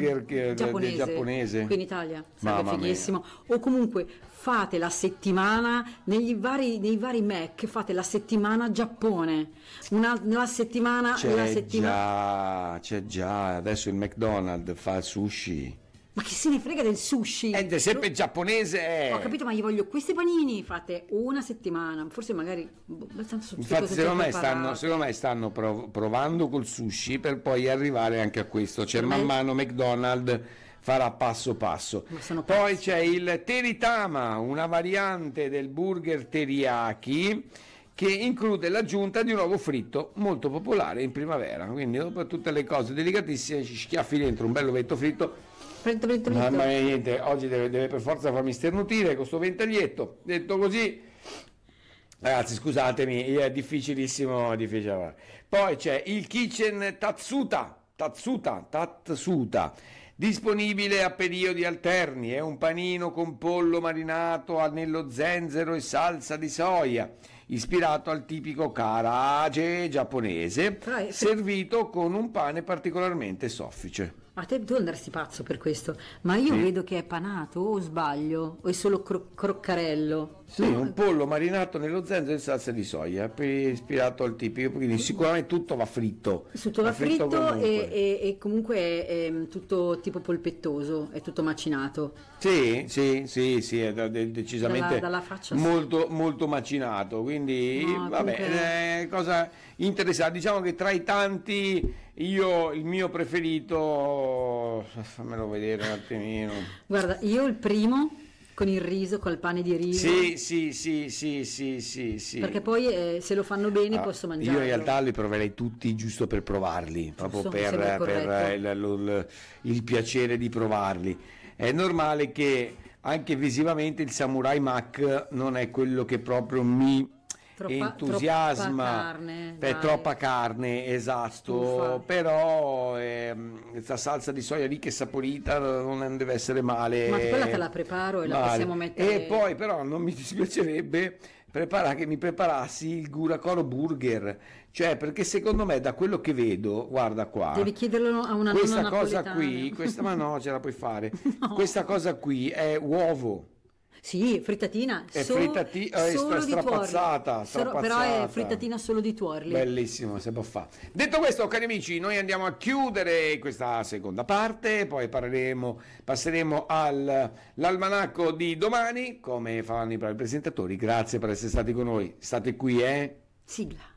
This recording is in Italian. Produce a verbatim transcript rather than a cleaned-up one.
burger che, giapponese, giapponese qui in Italia, sarebbe Mamma fighissimo. mia. O comunque fate la settimana negli vari, nei vari Mac, fate la settimana Giappone, una la settimana C'è la settimana già, c'è già, adesso il McDonald's fa il sushi. Ma che se ne frega del sushi? Ed è sempre giapponese. Ho capito, ma gli voglio questi panini, fate una settimana, forse magari boh, tanto sono tutte Infatti cose secondo già me, stanno, preparate. secondo me stanno prov- provando col sushi per poi arrivare anche a questo, cioè Per man me- mano McDonald's farà passo passo. Ma sono Poi pazzi. c'è il teritama, una variante del burger teriyaki che include l'aggiunta di un uovo fritto molto popolare in primavera, quindi dopo tutte le cose delicatissime ci schiaffi dentro un bel ovetto fritto. Prendo, prendo, prendo. Mamma mia, niente, oggi deve, deve per forza farmi sternutire con questo ventaglietto. Detto così, ragazzi, scusatemi, è difficilissimo, difficile. Poi c'è il Kitchen Tatsuta, Tatsuta, Tatsuta, disponibile a periodi alterni. È un panino con pollo marinato nello zenzero e salsa di soia, ispirato al tipico karaage giapponese, Però è- servito con un pane particolarmente soffice. Ma te tu andresti pazzo per questo, ma io Sì. vedo che è panato o sbaglio o è solo cro- croccarello. Sì, un pollo marinato nello zenzero e salsa di soia, pe- ispirato al tipico, quindi sicuramente tutto va fritto. Tutto va fritto comunque. e, e- e comunque è, è tutto tipo polpettoso, è tutto macinato. Sì, sì, sì, sì, è da- de- decisamente Dalla- dalla faccia sì. molto, molto macinato, quindi No, vabbè, comunque- eh, cosa interessante, diciamo che tra i tanti io il mio preferito, fammelo vedere un attimino. Guarda, io il primo con il riso, col pane di riso, Sì, sì, sì, sì, sì, sì, sì. perché poi eh, se lo fanno bene Ah, posso io mangiarlo. in realtà li proverei tutti giusto per provarli, proprio Giusto, per, sembra per corretto. il, il- il piacere di provarli. È normale che anche visivamente il Samurai Mac non è quello che proprio mi Troppa- entusiasma, troppa carne, è dai. troppa carne, esatto, Stufa. però ehm, questa salsa di soia lì che è saporita non deve essere male. Ma quella te la preparo e la Male. possiamo mettere- E poi però non mi dispiacerebbe prepara- che mi preparassi il Gurakoro Burger, cioè perché secondo me da quello che vedo, guarda qua, Devi chiederlo a una questa nonna cosa napoletana. qui, questa ma no, ce la puoi fare, No. questa cosa qui è uovo. Sì, frittatina, È solo, frittati- eh, solo stra- di tuorli. strapazzata, Solo- però è strapazzata. frittatina solo di tuorli. Bellissimo, se può fare. Detto questo, cari amici, noi andiamo a chiudere questa seconda parte, poi parleremo, passeremo al, all'almanacco di domani, come fanno i bravi presentatori. Grazie per essere stati con noi. State qui, eh? Sigla.